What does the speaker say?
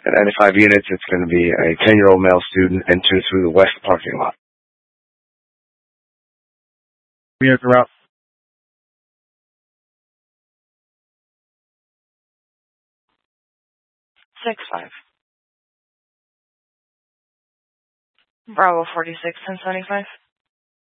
At 95 units, it's going to be a 10-year-old male student enter through the west parking lot. Units are out. 6-5. Bravo 46, 1075.